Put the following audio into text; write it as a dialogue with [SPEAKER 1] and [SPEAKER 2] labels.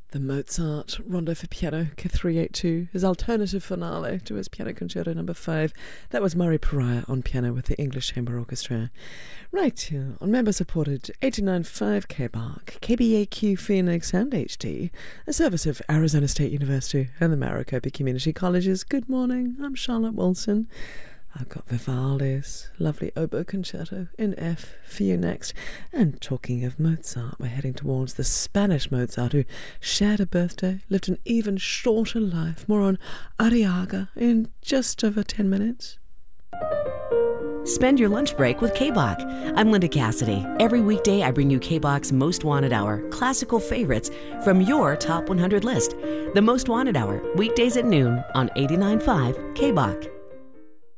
[SPEAKER 1] The Mozart Rondo for Piano, K382, his alternative finale to his Piano Concerto No. 5. That was Murray Pariah on piano with the English Chamber Orchestra. Right here on member-supported 89.5 KBARC, KBAQ Phoenix and HD, a service of Arizona State University and the Maricopa Community Colleges. Good morning, I'm Charlotte Wilson. I've got Vivaldi's lovely oboe concerto in F for you next. And talking of Mozart, we're heading towards the Spanish Mozart who shared a birthday, lived an even shorter life. More on Arriaga in just over 10 minutes.
[SPEAKER 2] Spend your lunch break with K-Bach. I'm Linda Cassidy. Every weekday I bring you K-Bach's Most Wanted Hour, classical favorites from your top 100 list. The Most Wanted Hour, weekdays at noon on 89.5 K-Bach.